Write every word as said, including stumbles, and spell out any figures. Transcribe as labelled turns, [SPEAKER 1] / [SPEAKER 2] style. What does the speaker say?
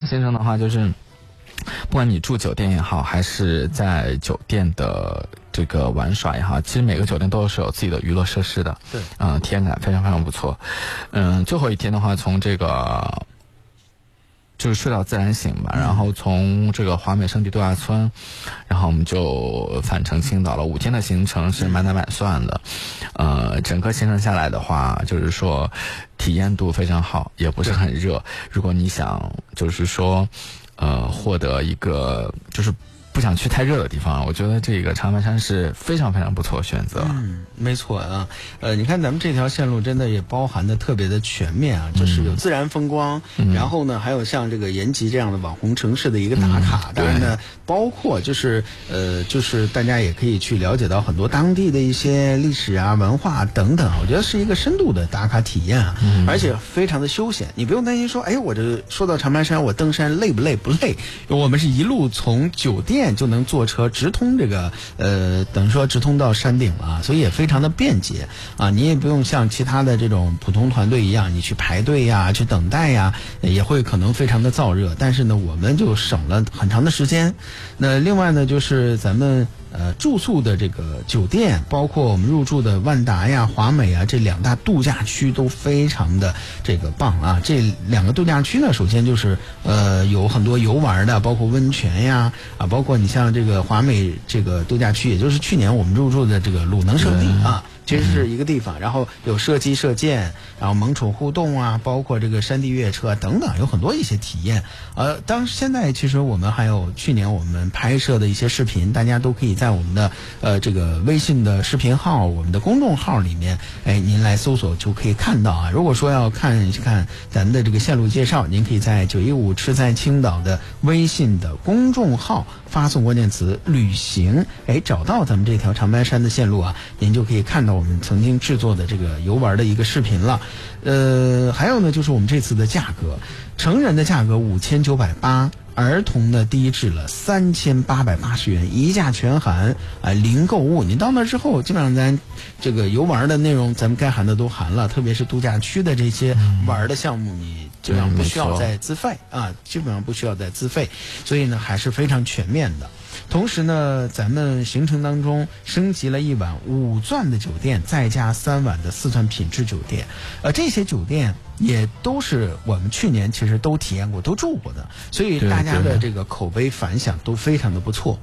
[SPEAKER 1] 行程的话，就是不管你住酒店也好，还是在酒店的这个玩耍也好，其实每个酒店都是有自己的娱乐设施的，
[SPEAKER 2] 对，
[SPEAKER 1] 嗯、呃，体验感非常非常不错。嗯，最后一天的话，从这个就是睡到自然醒吧，然后从这个华美圣地度假村，然后我们就返程青岛了。五天的行程是满打满算的，呃，整个行程下来的话，就是说体验度非常好，也不是很热。如果你想就是说，呃，获得一个就是不想去太热的地方，我觉得这个长白山是非常非常不错的选择。
[SPEAKER 2] 嗯，没错啊，呃，你看咱们这条线路真的也包含的特别的全面啊，就是有自然风光，嗯、然后呢，还有像这个延吉这样的网红城市的一个打卡，嗯、当然呢，包括就是呃，就是大家也可以去了解到很多当地的一些历史啊、文化等等，我觉得是一个深度的打卡体验啊，嗯、而且非常的休闲，你不用担心说，哎，我这说到长白山，我登山累不累？不累，我们是一路从酒店就能坐车直通这个呃，等于说直通到山顶了，所以也非常的便捷啊！你也不用像其他的这种普通团队一样，你去排队呀、去等待呀，也会可能非常的燥热。但是呢，我们就省了很长的时间。那另外呢，就是咱们呃住宿的这个酒店，包括我们入住的万达呀、华美啊这两大度假区都非常的这个棒啊！这两个度假区呢，首先就是呃有很多游玩的，包括温泉呀啊，包括你像这个华美这个度假区，也就是去年我们入住的这个鲁能圣地啊。其实是一个地方，然后有射击射箭，然后萌宠互动啊，包括这个山地越车等等，有很多一些体验。呃，当现在其实我们还有去年我们拍摄的一些视频，大家都可以在我们的呃这个微信的视频号、我们的公众号里面，哎，您来搜索就可以看到啊。如果说要看一看咱们的这个线路介绍，您可以在九一五吃在青岛的微信的公众号发送关键词旅行，哎，找到咱们这条长白山的线路啊，您就可以看到我们曾经制作的这个游玩的一个视频了。呃，还有呢，就是我们这次的价格，成人的价格五千九百八，儿童呢低至了三千八百八十元，一价全含，啊、呃，零购物。你到那之后，基本上咱这个游玩的内容，咱们该含的都含了，特别是度假区的这些玩的项目，你基本上不需要再自费、嗯、啊，基本上不需要再自费，所以呢还是非常全面的。同时呢，咱们行程当中升级了一晚五钻的酒店，再加三晚的四钻品质酒店，呃，这些酒店也都是我们去年其实都体验过、都住过的，所以大家的这个口碑反响都非常的不错。